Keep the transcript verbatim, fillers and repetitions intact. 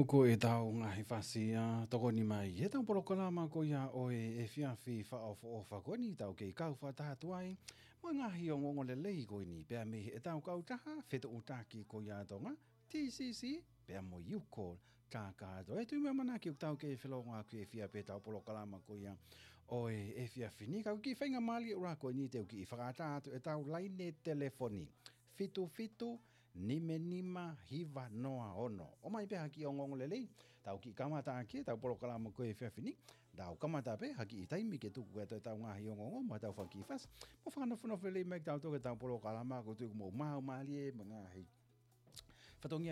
no ko e tau ngahi whasia, toko ni mai, he tau polo kalama ko ia o e e whiawhi wha o o whakoni tau kei kau whatahatu ai, mo ngahi o ngongo le lei ko ni, pia me e tau kau taha, wheto utaki ko ia tonga, T C C, pia mo yuko, tā kāto. E tui mea mana ki o tau kei whelonga ki e whia pe tau polo kalama ko ia o e e whiawhi ni, kau ki whainga mali ura ko ni teu ki i whakatatu e tau laine telefoni, fitu fitu, nime nima hiva noa ono. O mai pe haki o ngongo lelei, tau ki kamata aki, tau polo kalama ko e whiawhini, tau kamata pe haki i taimi ke tuku e tau ngahi o ngongo, ma tau whaki whas, mo whanawhanawhi lei mek tau toke tau polo kalama ko tuku mo mau mali e mga hei. Whatongi